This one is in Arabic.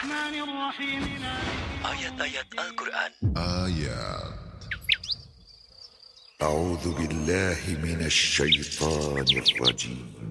Ayat-ayat Al-Quran. آيات. أعوذ بالله من الشيطان الرجيم.